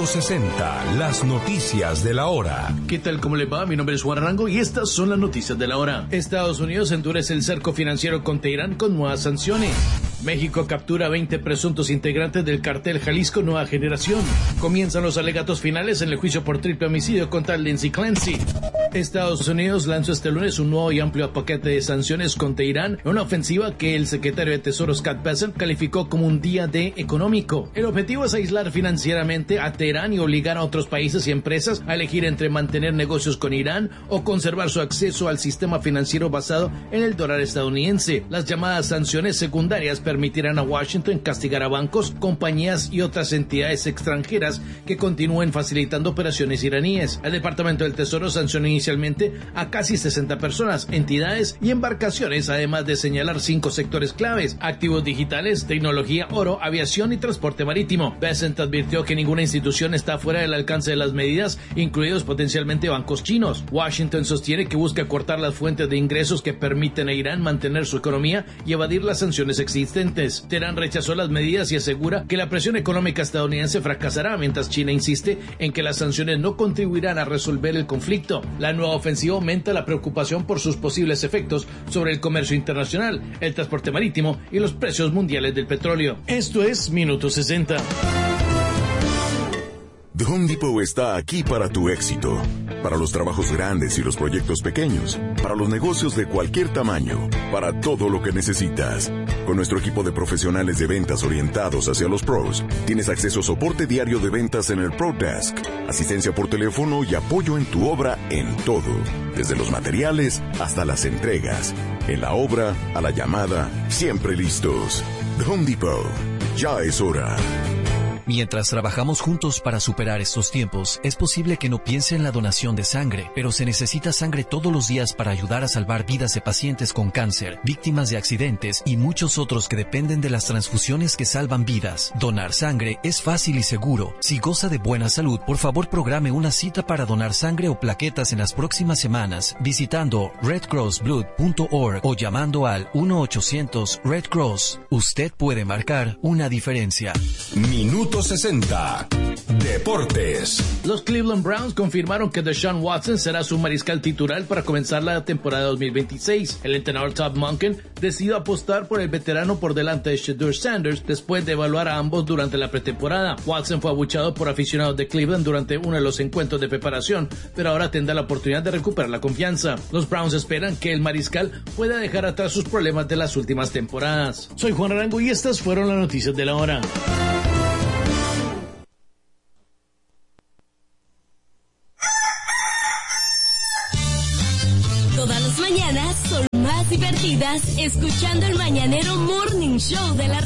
Minuto 60, las noticias de la hora. ¿Qué tal? ¿Cómo le va? Mi nombre es Juan Arango y estas son las noticias de la hora. Estados Unidos endurece el cerco financiero contra Irán con nuevas sanciones. México captura 20 presuntos integrantes del cartel Jalisco Nueva Generación. Comienzan los alegatos finales en el juicio por triple homicidio contra Lindsey Clancy. Estados Unidos lanzó este lunes un nuevo y amplio paquete de sanciones contra Irán, en una ofensiva que el secretario de Tesoro Scott Bessent calificó como un día D económico. El objetivo es aislar financieramente a Teherán y obligar a otros países y empresas a elegir entre mantener negocios con Irán o conservar su acceso al sistema financiero basado en el dólar estadounidense. Las llamadas sanciones secundarias permitirán a Washington castigar a bancos, compañías y otras entidades extranjeras que continúen facilitando operaciones iraníes. El Departamento del Tesoro sancionó inicialmente a casi 60 personas, entidades y embarcaciones, además de señalar 5 sectores claves: activos digitales, tecnología, oro, aviación y transporte marítimo. Bessent advirtió que ninguna institución está fuera del alcance de las medidas, incluidos potencialmente bancos chinos. Washington sostiene que busca cortar las fuentes de ingresos que permiten a Irán mantener su economía y evadir las sanciones existentes. Teherán rechazó las medidas y asegura que la presión económica estadounidense fracasará, mientras China insiste en que las sanciones no contribuirán a resolver el conflicto. La nueva ofensiva aumenta la preocupación por sus posibles efectos sobre el comercio internacional, el transporte marítimo y los precios mundiales del petróleo. Esto es Minuto 60. The Home Depot está aquí para tu éxito. Para los trabajos grandes y los proyectos pequeños. Para los negocios de cualquier tamaño. Para todo lo que necesitas. Con nuestro equipo de profesionales de ventas orientados hacia los pros, tienes acceso a soporte diario de ventas en el Pro Desk, asistencia por teléfono y apoyo en tu obra en todo. Desde los materiales hasta las entregas. En la obra, a la llamada, siempre listos. The Home Depot. Ya es hora. Mientras trabajamos juntos para superar estos tiempos, es posible que no piense en la donación de sangre, pero se necesita sangre todos los días para ayudar a salvar vidas de pacientes con cáncer, víctimas de accidentes y muchos otros que dependen de las transfusiones que salvan vidas. Donar sangre es fácil y seguro. Si goza de buena salud, por favor programe una cita para donar sangre o plaquetas en las próximas semanas visitando redcrossblood.org o llamando al 1-800-RED-CROSS. Usted puede marcar una diferencia. Minuto 60. Deportes. Los Cleveland Browns confirmaron que Deshaun Watson será su mariscal titular para comenzar la temporada 2026. El entrenador Todd Monken decidió apostar por el veterano por delante de Shedeur Sanders después de evaluar a ambos durante la pretemporada. Watson fue abucheado por aficionados de Cleveland durante uno de los encuentros de preparación, pero ahora tendrá la oportunidad de recuperar la confianza. Los Browns esperan que el mariscal pueda dejar atrás sus problemas de las últimas temporadas. Soy Juan Arango y estas fueron las noticias de la hora. Todas las mañanas son más divertidas escuchando el Mañanero Morning Show de la